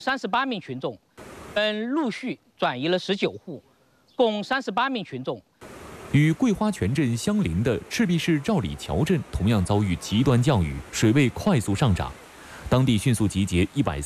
38名群众，陆续转移了19户，共38名群众。 与桂花泉镇相邻的赤壁市赵里桥镇同样遭遇极端降雨，水位快速上涨，当地迅速集结130